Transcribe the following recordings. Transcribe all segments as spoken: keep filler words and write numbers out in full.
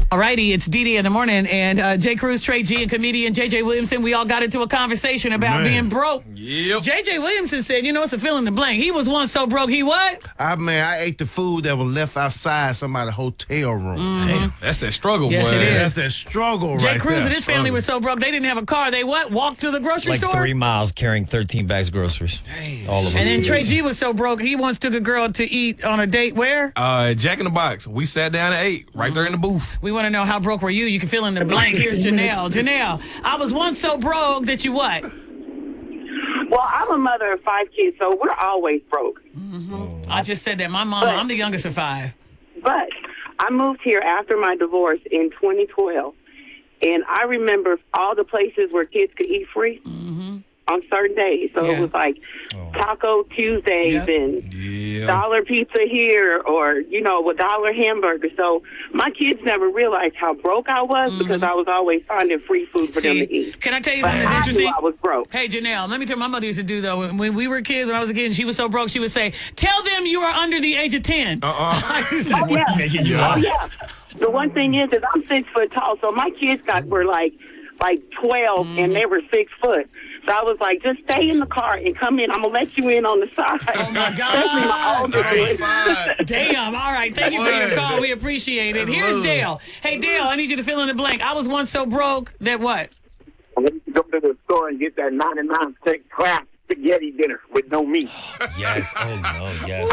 All righty, it's D D in the morning, and uh, Jay Cruz, Trey G, and comedian J J Williamson, we all got into a conversation about Man. being broke. Yep. J J Williamson said, you know, it's a fill in the blank. He was once so broke, he what? I man, I ate the food that was left outside somebody's hotel room. Damn, that's that struggle, Yes, boy. it is. That's that struggle Jay right Cruz there. and his family Struggle. was so broke, they didn't have a car. They what? Walked to the grocery Like store? three miles carrying thirteen bags of groceries. Damn. All of us. And then Trey G was so broke, he once took a girl to eat on a date where? Uh, Jack in the Box. We sat down and ate right there in the booth. We want to know how broke were you? You can fill in the blank. Here's Janelle. Janelle, I was once so broke that you what? Well, I'm a mother of five kids, so we're always broke. I just said that. My mama, But- I'm the youngest of five. But I moved here after my divorce in twenty twelve, and I remember all the places where kids could eat free on certain days. So Yeah. it was like Taco Tuesdays Yep. and Yeah. dollar pizza here, or you know, a dollar hamburger. So my kids never realized how broke I was because I was always finding free food for them to See, eat. can I tell you But something that's I interesting? knew I was broke. Hey, Janelle, let me tell you, my mother used to do, though, when, when we were kids, when I was a kid, and she was so broke, she would say, tell them you are under the age of ten. Uh-uh. I used to- Oh, yeah. making you Oh, laugh. yeah. The one thing is, is I'm six foot tall, so my kids got were like like twelve, and they were six foot. So I was like, just stay in the car and come in. I'm gonna let you in on the side. Oh, my Especially my God. older kids. Outside. Damn. All right. Thank you for your call. We appreciate it. Here's Hello. Dale. Hey, Dale, I need you to fill in the blank. I was once so broke that what? I want to go to the store and get that ninety-nine cent Kraft spaghetti dinner with no meat. Yes. Oh no. Yes.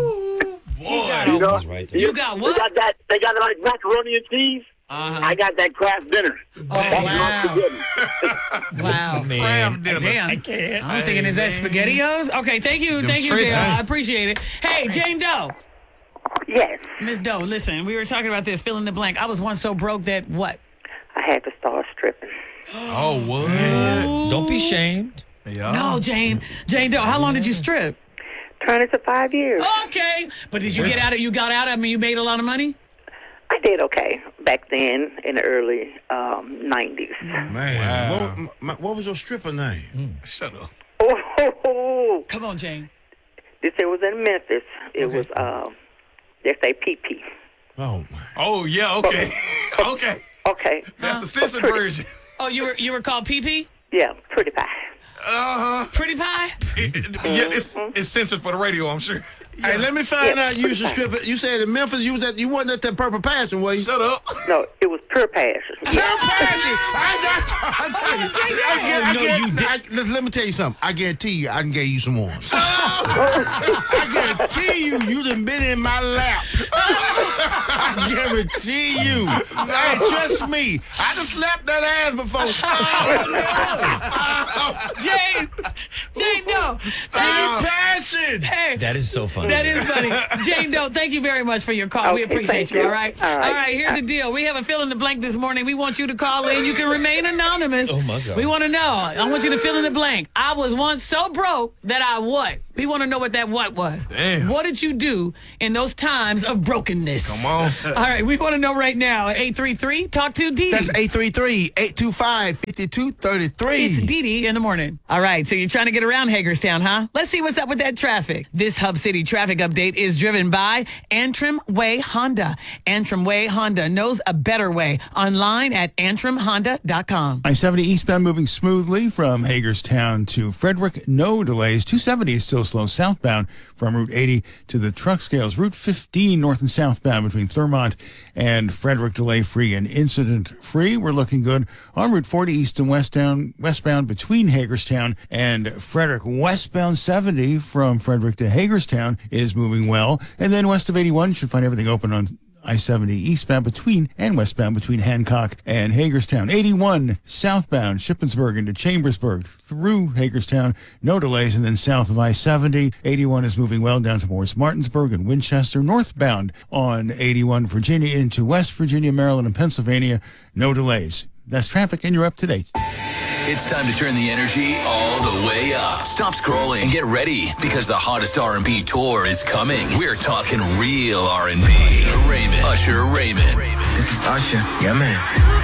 Boy. You know, He's right there. You got They what? got that. They got like macaroni and cheese. Uh-huh. I got that Kraft dinner. That's my wow. spaghetti. Wow. Man. Crab dinner. Damn. I can't. I'm thinking, is that SpaghettiOs? Okay, thank you. Them Thank you, trenches. Dale. I appreciate it. Hey, Jane Doe. Yes, Miss Doe, listen, we were talking about this, fill in the blank. I was once so broke that what? I had to start stripping. Oh, what? Don't be shamed. Yeah. No, Jane. Jane Doe, how long did you strip? Turning to five years. Okay. But did you get out of, you got out of, I mean, you made a lot of money? I did okay back then in the early um, nineties. Man, Wow. what, my, what was your stripper name? Shut up. Oh, ho, ho. Come on, Jane. This it was in Memphis. It Okay. was um, they say P P. Oh, my. Oh, yeah, okay. okay. Okay. That's the censored pretty- version. Oh, you were you were called P P? Yeah, pretty pie. Uh-huh. Pretty Pie? It, it, yeah, it's, it's censored for the radio, I'm sure. Hey, let me find out you was a stripper. You said in Memphis you was at you wasn't at that Purple Passion, were you? Shut up. No, it was pure passion. Purple Passion. I got. I, I, I, get- I, No, get- you did- I- let, let me tell you something. I guarantee you, I can get you some more. I guarantee you, you done been in my lap. I guarantee you. Hey, trust me. I done slapped that ass before. Jane! Jane Doe! Purple Passion. Hey! That is so funny. That is funny. Jane Doe, thank you very much for your call. we Okay, appreciate thank you, you. all right? All right. All right, here's the deal. We have a fill in the blank this morning. We want you to call in. You can remain anonymous. Oh, my God. We want to know. I want you to fill in the blank. I was once so broke that I what? We want to know what that what was. Damn. What did you do in those times of brokenness? Come on. All right, we want to know right now. eight three three, talk to Dee Dee. That's eight three three, eight two five, five two three three. It's Dee Dee in the morning. All right, so you're trying to get around Hagerstown, huh? Let's see what's up with that traffic. This Hub City traffic update is driven by Antrim Way Honda. Antrim Way Honda knows a better way. Online at antrim honda dot com. I seventy eastbound moving smoothly from Hagerstown to Frederick. No delays. two seventy is still slow southbound from Route eighty to the truck scales. Route fifteen north and southbound between Thurmont and Frederick, delay free and incident free. We're looking good on Route forty east and westbound, westbound between Hagerstown and Frederick. Westbound seventy from Frederick to Hagerstown is moving well. And then west of eighty-one should find everything open on I seventy eastbound between and westbound between Hancock and Hagerstown. eighty-one southbound Shippensburg into Chambersburg through Hagerstown. No delays. And then south of I seventy, eighty-one is moving well down towards Martinsburg and Winchester. Northbound on eighty-one Virginia into West Virginia, Maryland, and Pennsylvania. No delays. That's traffic, and you're up to date. It's time to turn the energy all the way up. Stop scrolling and get ready because the hottest R and B tour is coming. We're talking real R and B. Raymond. Usher Raymond. This is Usher. Yeah, man.